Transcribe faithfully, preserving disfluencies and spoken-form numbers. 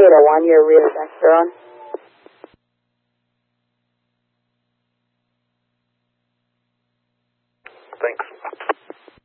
eight oh one, your rear effects are on. Thanks.